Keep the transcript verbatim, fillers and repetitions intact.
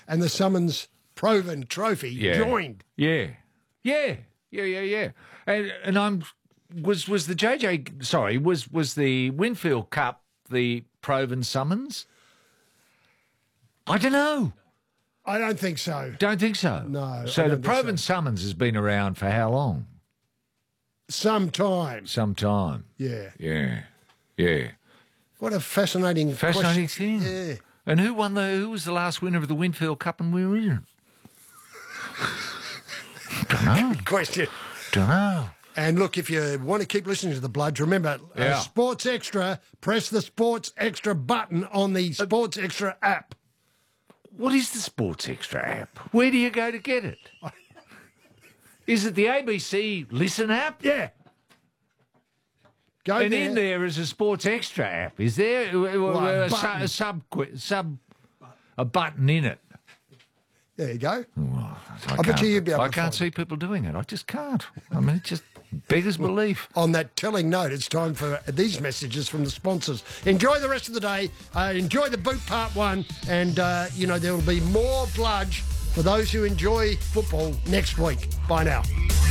and the Summons Proven Trophy Yeah. joined. Yeah, yeah, yeah, yeah, yeah. And and I'm was was the J J sorry was was the Winfield Cup the Proven Summons? I don't know. I don't think so. Don't think so. No, So I the don't think Proven so. Summons has been around for how long? Sometimes. Some time. Yeah. Yeah, yeah. What a fascinating, Fascinating question. thing. Yeah. And who won the? Who was the last winner of the Winfield Cup and we were in it? Don't know. Question. Don't know. And look, if you want to keep listening to the Bloods, remember, uh, Yeah. Sports Extra, press the Sports Extra button on the Sports Extra app. What is the Sports Extra app? Where do you go to get it? Is it the A B C Listen app? Yeah. Go And there. in there is a Sports Extra app. Is there a, a, a a, su- button. a sub sub a button in it? There you go. Well, I, I bet can't- you you'd be able I to can't find see people doing it. I just can't. I mean, it just beggars belief. On that telling note, it's time for these messages from the sponsors. Enjoy the rest of the day. Uh, enjoy the boot part one. And, uh, you know, there will be more Bludge for those who enjoy football next week. Bye now.